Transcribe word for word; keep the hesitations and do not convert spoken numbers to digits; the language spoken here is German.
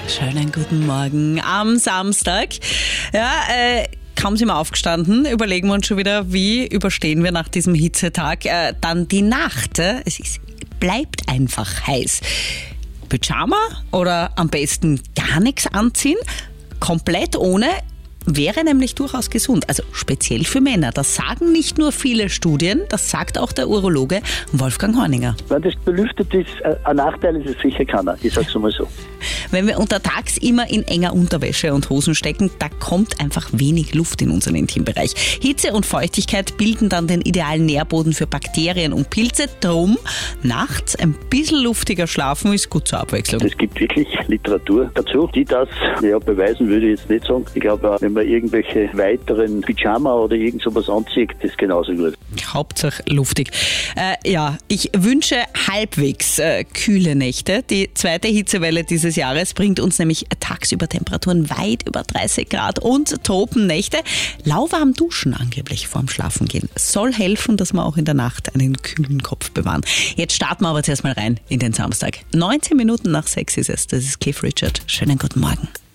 Schönen guten Morgen am Samstag. Ja, äh, kaum sind wir aufgestanden, überlegen wir uns schon wieder, wie überstehen wir nach diesem Hitzetag äh, dann die Nacht. Äh? Es ist, bleibt einfach heiß. Pyjama oder am besten gar nichts anziehen, komplett ohne, wäre nämlich durchaus gesund, also speziell für Männer. Das sagen nicht nur viele Studien, das sagt auch der Urologe Wolfgang Horninger. Wenn das belüftet ist, ein Nachteil ist es sicher keiner, ich sag's mal so. Wenn wir untertags immer in enger Unterwäsche und Hosen stecken, da kommt einfach wenig Luft in unseren Intimbereich. Hitze und Feuchtigkeit bilden dann den idealen Nährboden für Bakterien und Pilze. Drum nachts ein bisschen luftiger schlafen ist gut zur Abwechslung. Es gibt wirklich Literatur dazu, die das ja, beweisen, würde ich jetzt nicht sagen. Ich glaube, wenn man irgendwelche weiteren Pyjama oder irgend sowas anzieht, das ist genauso gut. Hauptsache luftig. Äh, ja, ich wünsche halbwegs äh, kühle Nächte. Die zweite Hitzewelle dieses Jahres bringt uns nämlich tagsüber Temperaturen weit über dreißig Grad und Tropennächte. Lauwarm duschen angeblich vorm Schlafengehen soll helfen, dass wir auch in der Nacht einen kühlen Kopf bewahren. Jetzt starten wir aber zuerst mal rein in den Samstag. neunzehn Minuten nach sechs ist es. Das ist Cliff Richard. Schönen guten Morgen.